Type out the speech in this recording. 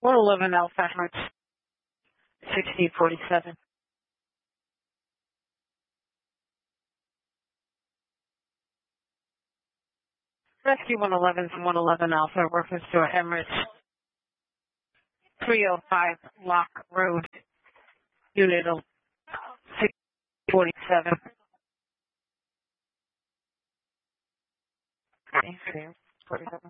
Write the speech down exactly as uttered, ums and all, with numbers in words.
one eleven Alpha Emirates, sixteen forty-seven. Rescue one eleven from one eleven Alpha, reference to Emirates, three oh five Lock Road, unit six forty-seven. Okay, forty-seven.